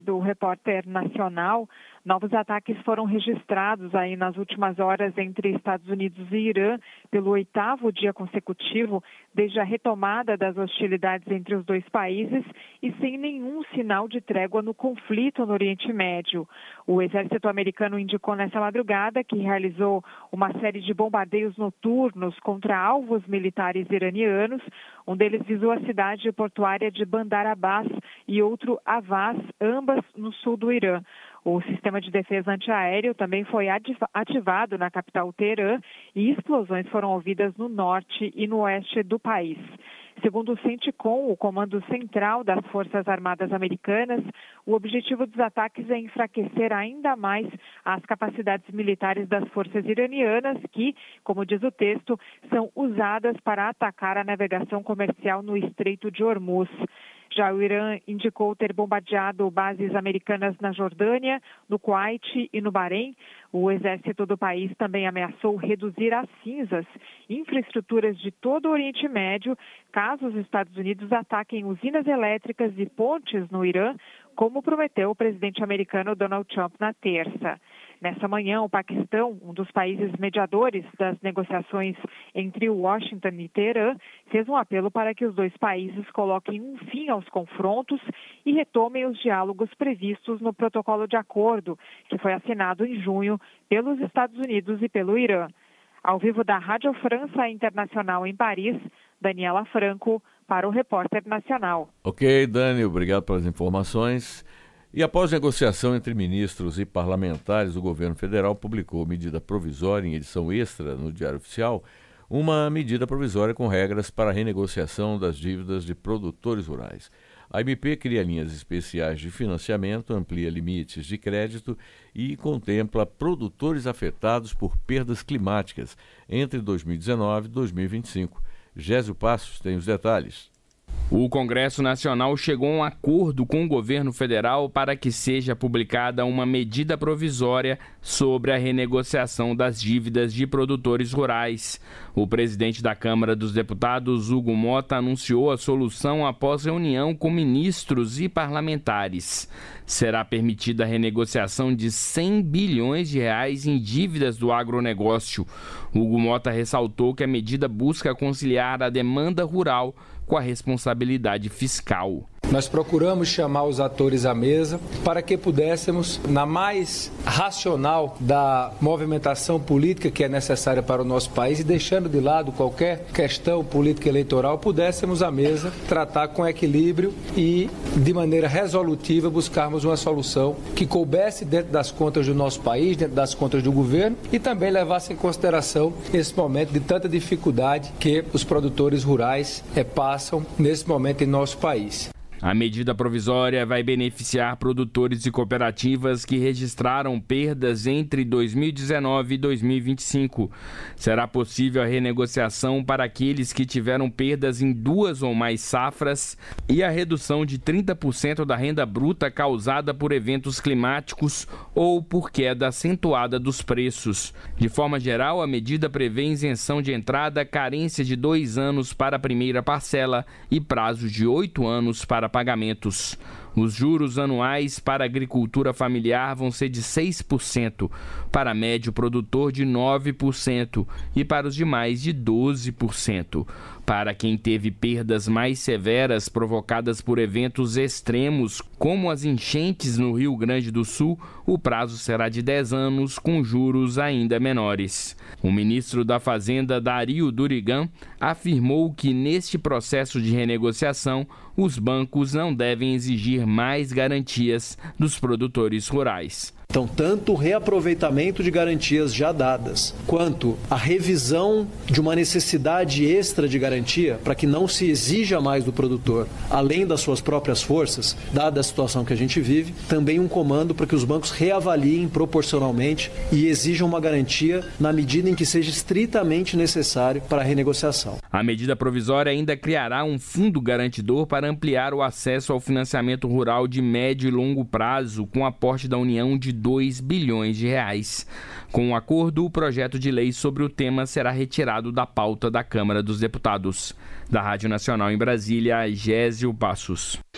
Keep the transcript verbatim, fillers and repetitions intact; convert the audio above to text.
Do Repórter Nacional, novos ataques foram registrados aí nas últimas horas entre Estados Unidos e Irã pelo oitavo dia consecutivo, desde a retomada das hostilidades entre os dois países e sem nenhum sinal de trégua no conflito no Oriente Médio. O exército americano indicou nessa madrugada que realizou uma série de bombardeios noturnos contra alvos militares iranianos. Um deles visou a cidade portuária de Bandar Abbas e outro Avaz, ambas no sul do Irã. O sistema de defesa antiaéreo também foi ativado na capital Teherã e explosões foram ouvidas no norte e no oeste do país. Segundo o CENTCOM, o Comando Central das Forças Armadas Americanas, o objetivo dos ataques é enfraquecer ainda mais as capacidades militares das forças iranianas que, como diz o texto, são usadas para atacar a navegação comercial no Estreito de Hormuz. Já o Irã indicou ter bombardeado bases americanas na Jordânia, no Kuwait e no Bahrein. O exército do país também ameaçou reduzir às cinzas infraestruturas de todo o Oriente Médio, caso os Estados Unidos ataquem usinas elétricas e pontes no Irã, como prometeu o presidente americano Donald Trump na terça. Nessa manhã, o Paquistão, um dos países mediadores das negociações entre Washington e Teherã, fez um apelo para que os dois países coloquem um fim aos confrontos e retomem os diálogos previstos no protocolo de acordo, que foi assinado em junho pelos Estados Unidos e pelo Irã. Ao vivo da Rádio França Internacional em Paris, Daniela Franco, para o Repórter Nacional. Ok, Dani, obrigado pelas informações. E após negociação entre ministros e parlamentares, o governo federal publicou medida provisória em edição extra no Diário Oficial, uma medida provisória com regras para a renegociação das dívidas de produtores rurais. A M P cria linhas especiais de financiamento, amplia limites de crédito e contempla produtores afetados por perdas climáticas entre dois mil e dezenove e dois mil e vinte e cinco. Gésio Passos tem os detalhes. O Congresso Nacional chegou a um acordo com o governo federal para que seja publicada uma medida provisória sobre a renegociação das dívidas de produtores rurais. O presidente da Câmara dos Deputados, Hugo Mota, anunciou a solução após reunião com ministros e parlamentares. Será permitida a renegociação de cem bilhões de reais em dívidas do agronegócio. Hugo Mota ressaltou que a medida busca conciliar a demanda rural com a responsabilidade fiscal. Nós procuramos chamar os atores à mesa para que pudéssemos, na mais racional da movimentação política que é necessária para o nosso país e deixando de lado qualquer questão política eleitoral, pudéssemos à mesa tratar com equilíbrio e de maneira resolutiva buscarmos uma solução que coubesse dentro das contas do nosso país, dentro das contas do governo e também levasse em consideração esse momento de tanta dificuldade que os produtores rurais é, passam nesse momento em nosso país. A medida provisória vai beneficiar produtores e cooperativas que registraram perdas entre dois mil e dezenove e dois mil e vinte e cinco. Será possível a renegociação para aqueles que tiveram perdas em duas ou mais safras e a redução de trinta por cento da renda bruta causada por eventos climáticos ou por queda acentuada dos preços. De forma geral, a medida prevê isenção de entrada, carência de dois anos para a primeira parcela e prazo de oito anos para pagamentos. Os juros anuais para a agricultura familiar vão ser de seis por cento, para médio produtor de nove por cento e para os demais de doze por cento. Para quem teve perdas mais severas provocadas por eventos extremos, como as enchentes no Rio Grande do Sul, o prazo será de dez anos, com juros ainda menores. O ministro da Fazenda, Dario Durigan, afirmou que neste processo de renegociação, os bancos não devem exigir mais garantias dos produtores rurais. Então, tanto o reaproveitamento de garantias já dadas, quanto a revisão de uma necessidade extra de garantia para que não se exija mais do produtor, além das suas próprias forças, dada a situação que a gente vive, também um comando para que os bancos reavaliem proporcionalmente e exijam uma garantia na medida em que seja estritamente necessário para a renegociação. A medida provisória ainda criará um fundo garantidor para ampliar o acesso ao financiamento rural de médio e longo prazo, com aporte da União de dois bilhões de reais. Com o acordo, o projeto de lei sobre o tema será retirado da pauta da Câmara dos Deputados. Da Rádio Nacional em Brasília, Gésio Passos.